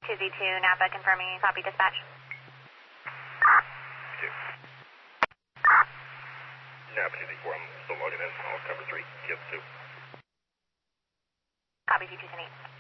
2Z2, Napa confirming, copy dispatch. 2. Napa 2Z4, I'm still logging in. I'll cover 3, kids 2. Copy 2 2 8.